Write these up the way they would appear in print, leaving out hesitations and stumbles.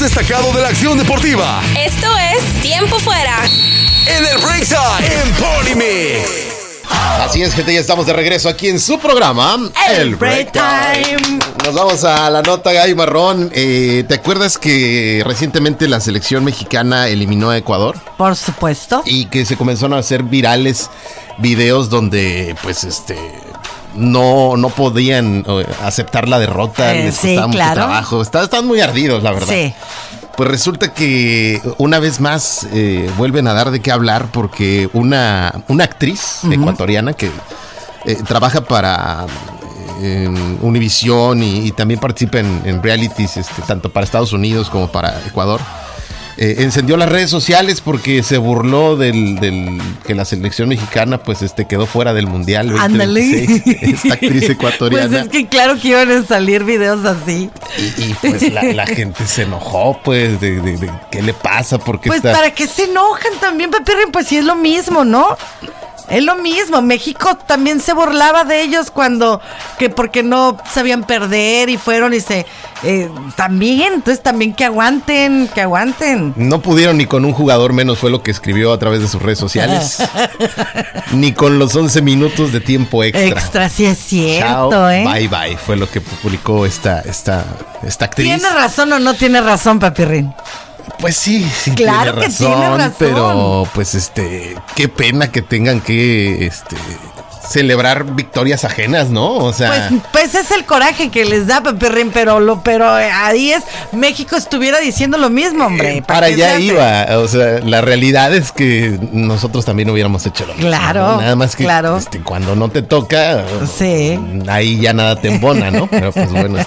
destacado de la acción deportiva. Esto es Tiempo Fuera. En el Break Time en Party Mix. Así es, gente, ya estamos de regreso aquí en su programa, El Break Time. Nos vamos a la nota, Gaby Marrón. ¿Te acuerdas que recientemente la selección mexicana eliminó a Ecuador? Por supuesto. Y que se comenzaron a hacer virales videos donde, pues, no podían aceptar la derrota, les costaba mucho trabajo. Estaban muy ardidos, la verdad. Sí. Pues resulta que una vez más vuelven a dar de qué hablar porque una actriz ecuatoriana que trabaja para Univision y también participa en realities tanto para Estados Unidos como para Ecuador, encendió las redes sociales porque se burló del que la selección mexicana pues quedó fuera del Mundial 2026. Esta actriz ecuatoriana. Pues es que claro que iban a salir videos así. Y pues la gente se enojó, pues, de qué le pasa, porque pues ¿para qué se enojan también, Pepe? Pues sí es lo mismo, ¿no? Es lo mismo. México también se burlaba de ellos porque no sabían perder y fueron y también, entonces también que aguanten. No pudieron ni con un jugador menos, fue lo que escribió a través de sus redes sociales. Ni con los 11 minutos de tiempo extra. Extra, sí es cierto. Chao, bye bye, fue lo que publicó esta actriz. ¿Tiene razón o no tiene razón, Papirrín? Pues sí, claro tiene razón, pero pues qué pena que tengan que celebrar victorias ajenas, ¿no? O sea, pues es el coraje que les da, Peperrín, pero ahí México estuviera diciendo lo mismo, hombre. Para allá iba, o sea, la realidad es que nosotros también hubiéramos hecho lo mismo. Claro, ¿no? Nada más que cuando no te toca, sí, ahí ya nada te embona, ¿no? Pero pues bueno,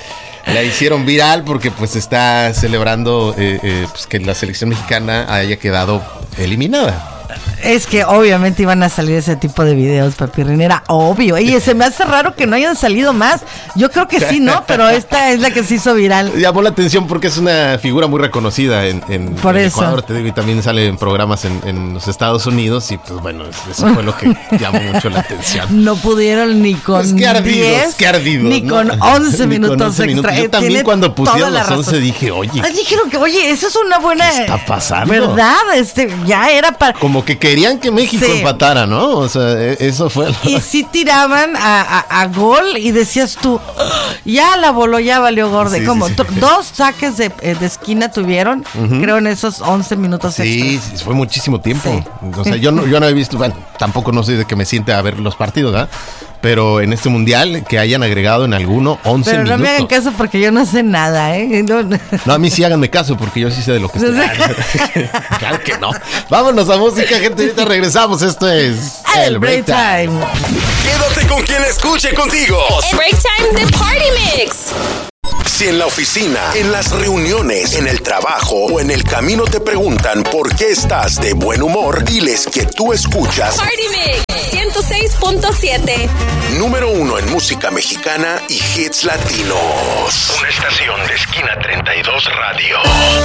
la hicieron viral porque pues está celebrando pues que la selección mexicana haya quedado eliminada. Es que obviamente iban a salir ese tipo de videos, Papirrín, era obvio. Y se me hace raro que no hayan salido más. Yo creo que sí, ¿no? Pero esta es la que se hizo viral. Llamó la atención porque es una figura muy reconocida en Ecuador, te digo, y también sale en programas en los Estados Unidos. Y pues bueno, eso fue lo que llamó mucho la atención. No pudieron ni con pues, 10, ni con 11 minutos extra. Yo también cuando pusieron los 11 dije, oye. Dijeron que, eso es una buena... ¿Qué está pasando? ¿Verdad? Ya era para... Como que querían que México empatara, ¿no? O sea, eso fue. Y sí tiraban a gol y decías tú, ya la voló, ya valió gordo. Sí, como dos saques de esquina tuvieron, creo, en esos 11 minutos extra. Sí, fue muchísimo tiempo. Sí. O sea, yo no he visto, bueno, tampoco no sé de que me siente a ver los partidos, ¿verdad? Pero en este mundial que hayan agregado en alguno 11 minutos. Pero no me hagan caso porque yo no sé nada, ¿eh? No, a mí sí háganme caso porque yo sí sé de lo que estoy hablando. Claro que no. Vámonos a música, gente. Ahorita regresamos. Esto es El Break Time. Quédate con quien escuche contigo. El Break Time de Party Mix. Si en la oficina, en las reuniones, en el trabajo o en el camino te preguntan por qué estás de buen humor, diles que tú escuchas Party Mix 106.7. Número 1 en música mexicana y hits latinos. Una estación de Esquina 32 Radio.